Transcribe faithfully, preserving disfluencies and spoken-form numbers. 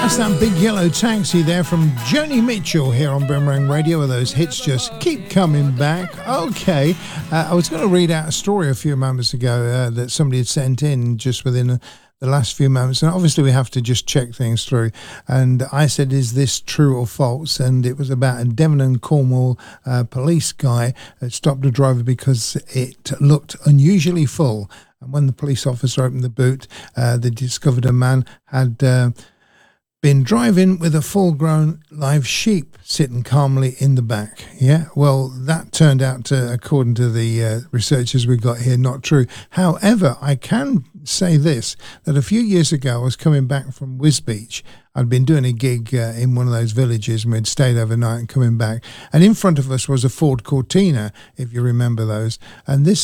That big yellow taxi there from Joni Mitchell here on Boomerang Radio, where those hits just keep coming back. Okay, uh, I was going to read out a story a few moments ago uh, that somebody had sent in just within a, the last few moments, and obviously we have to just check things through. And I said, is this true or false? And it was about a Devon and Cornwall uh, police guy that stopped a driver because it looked unusually full. And when the police officer opened the boot, uh, they discovered a man had uh, been driving with a full-grown live sheep sitting calmly in the back. Yeah, well, that turned out to, according to the uh, researchers we got here, not true. However, I can say this, that a few years ago I was coming back from Wisbech. I'd been doing a gig uh, in one of those villages, and we'd stayed overnight and coming back. And in front of us was a Ford Cortina, if you remember those. And this